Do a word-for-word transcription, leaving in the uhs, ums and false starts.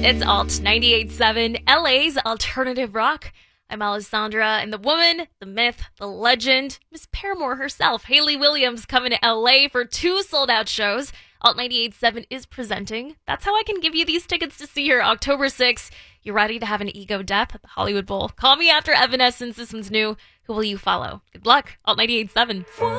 It's Alt ninety-eight point seven, L A's alternative rock. I'm Alessandra, and the woman, the myth, the legend, Miss Paramore herself, Hayley Williams, coming to L A for two sold-out shows. Alt ninety-eight point seven is presenting. That's how I can give you these tickets to see her October sixth. You're ready to have an ego death at the Hollywood Bowl. Call me after Evanescence. This one's new. Who will you follow? Good luck. Alt ninety-eight point seven.